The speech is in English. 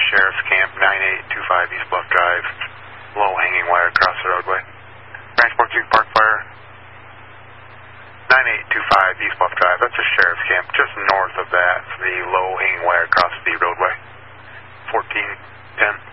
Sheriff's Camp, 9825 East Bluff Drive. Low hanging wire across the roadway. Transport to Park Fire. 9825 East Bluff Drive. That's the Sheriff's Camp. Just north of that, the low hanging wire across the roadway. 1410.